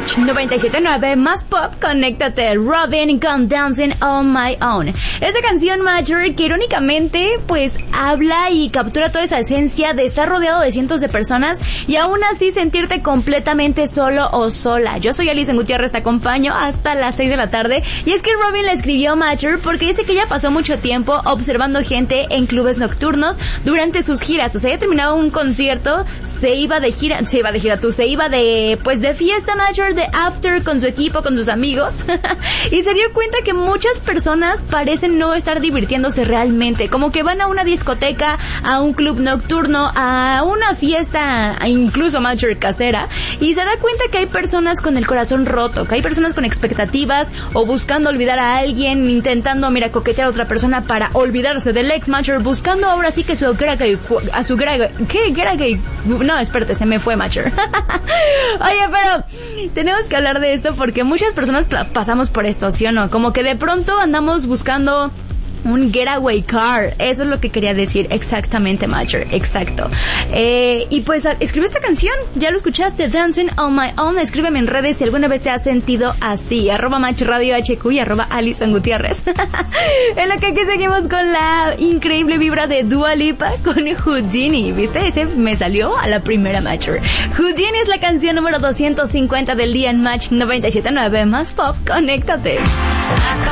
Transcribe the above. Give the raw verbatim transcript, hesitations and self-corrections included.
Match noventa y siete punto nueve más pop, conéctate. Robin con Dancing on My Own. Esa canción, Major, que irónicamente pues habla y captura toda esa esencia de estar rodeado de cientos de personas y aún así sentirte completamente solo o sola. Yo soy Alison Gutiérrez, te acompaño hasta las seis de la tarde. Y es que Robin le escribió Major porque dice que ella pasó mucho tiempo observando gente en clubes nocturnos durante sus giras. O sea, ella terminaba un concierto, se iba de gira, se iba de gira tú, se iba de pues de fiesta, Major, de after con su equipo, con sus amigos y se dio cuenta que muchas personas parecen no estar divirtiéndose realmente, como que van a una discoteca, a un club nocturno, a una fiesta, incluso Major casera, y se da cuenta que hay personas con el corazón roto, que hay personas con expectativas o buscando olvidar a alguien, intentando, mira, coquetear a otra persona para olvidarse del ex, Major, buscando ahora sí que su Greg, a su Greg, ¿qué? Greg, no, espérate, se me fue, Major. Oye, pero tenemos que hablar de esto porque muchas personas pasamos por esto, ¿sí o no? Como que de pronto andamos buscando un getaway car. Eso es lo que quería decir exactamente, Major, exacto. Eh, y pues escribe esta canción, ya lo escuchaste, Dancing on My Own. Escríbeme en redes si alguna vez te has sentido así, arroba Match Radio H Q y arroba Alison Gutiérrez. En lo que aquí seguimos con la increíble vibra de Dua Lipa con Houdini, ¿viste? Ese me salió a la primera, Major. Houdini es la canción número doscientos cincuenta del día en Match noventa y siete punto nueve más pop, conéctate.